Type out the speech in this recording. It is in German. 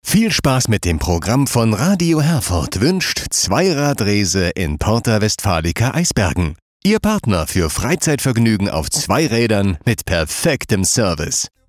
Viel Spaß mit dem Programm von Radio Herford wünscht Zweiradrese in Porta Westfalica Eisbergen. Ihr Partner für Freizeitvergnügen auf 2 Rädern mit perfektem Service.